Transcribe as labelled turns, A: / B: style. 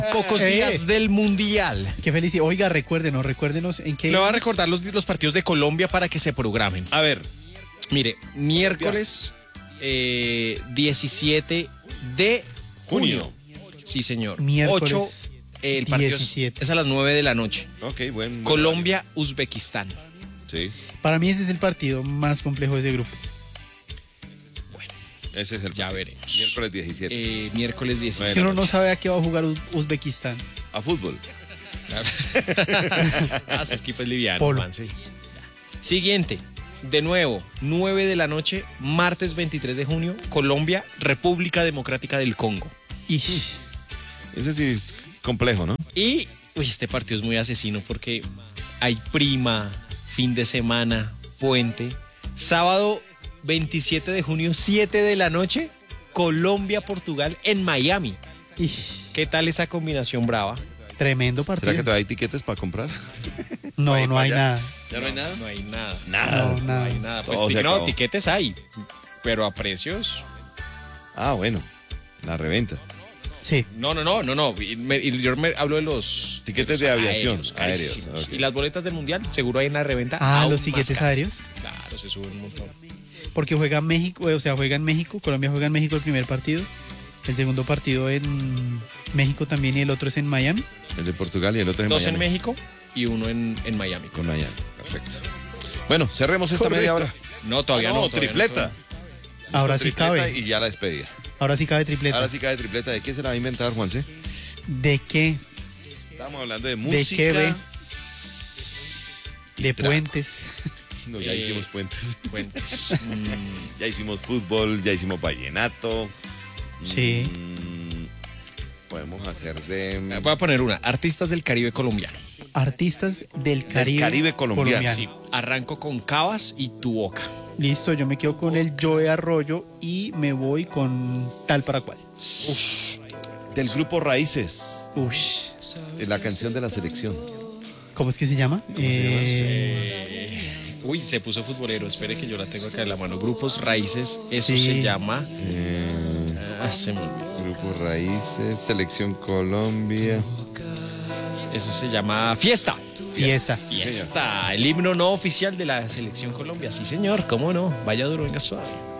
A: Pocos días del Mundial.
B: Qué felicidad. Oiga, recuérdenos en qué.
A: Le voy a recordar los partidos de Colombia para que se programen.
C: A ver.
A: Mire, miércoles 17 de junio. Sí, señor.
B: Miércoles
A: 8, el partido
B: 17.
A: es a las 9 de la noche.
C: Ok, buen.
A: Colombia, Uzbekistán.
C: Sí,
B: Para mí ese es el partido más complejo de ese grupo.
C: ese es el.
A: Ya veremos.
C: Miércoles 17.
A: Miércoles 17.
B: Si uno no sabe a qué va a jugar Uzbekistán.
C: A fútbol.
A: Ese equipo es liviano,
B: Polo.
A: man, sí. Siguiente. De nuevo, 9 de la noche, martes 23 de junio, Colombia, República Democrática del Congo.
B: Y
C: Ese sí es complejo, ¿no?
A: Y este partido es muy asesino porque hay prima, fin de semana, puente. Sábado 27 de junio, 7 de la noche, Colombia-Portugal en Miami. ¿Qué tal esa combinación brava?
B: tremendo
C: ¿Será que
B: partido.
C: todavía hay tiquetes para comprar?
B: No,
C: Ahí
B: no
C: para
B: hay
C: allá.
B: nada.
C: ¿Ya no hay nada?
A: No hay nada.
C: Nada.
B: No, nada.
A: No hay nada. Pues
C: Todo se
A: no,
C: acabó.
A: tiquetes hay, pero a precios.
C: Ah, bueno. La reventa.
B: Sí.
A: No. Yo me hablo de los
C: Tiquetes de aviación,
A: aéreos,
C: aéreos,
A: carísimos.
C: ok.
A: Y las boletas del mundial, seguro hay en la reventa.
B: Ah,
A: aún
B: los
A: más
B: tiquetes
A: caras.
B: aéreos.
A: Claro, se suben un montón.
B: Porque juega México, o sea, juega en México. Colombia juega en México el primer partido. El segundo partido en México también y el otro es en Miami.
C: El de Portugal y el otro en
A: Dos
C: Miami.
A: en México y uno en Miami.
C: Con Miami. Perfecto. Bueno, cerremos esta
B: Correcto.
C: media hora.
A: No, todavía no. todavía
C: tripleta.
B: Ahora sí
C: Tripleta
B: cabe.
C: Y ya la despedida.
B: Ahora sí cabe tripleta.
C: Ahora sí cae tripleta. ¿De qué se la va a inventar, Juanse?
B: ¿De qué?
C: Estamos hablando de
B: ¿De
C: música.
B: qué ve? De
A: trago.
B: puentes.
C: No, ya hicimos puentes.
A: Cuentas.
C: Ya hicimos fútbol, ya hicimos vallenato.
B: Sí.
C: Podemos hacer de...
A: Voy a poner una. Artistas del Caribe colombiano.
B: Artistas del Caribe,
C: Caribe colombiano.
A: Sí. Arranco con Cabas y Tu Boca.
B: Listo, yo me quedo con el Joe Arroyo y me voy con tal para cual.
C: Del grupo Raíces.
B: Ush.
C: La canción de la selección.
B: ¿Cómo es que se llama?
A: Uy, se puso futbolero. Espere que yo la tengo acá en la mano. Grupos Raíces. Eso
B: Sí.
A: se llama... se me olvidó.
C: Grupo Raíces, Selección Colombia.
A: Eso se llama Fiesta.
B: Fiesta.
A: Fiesta. El himno no oficial de la Selección Colombia. Sí, señor. ¿Cómo no? Vaya duro, venga suave.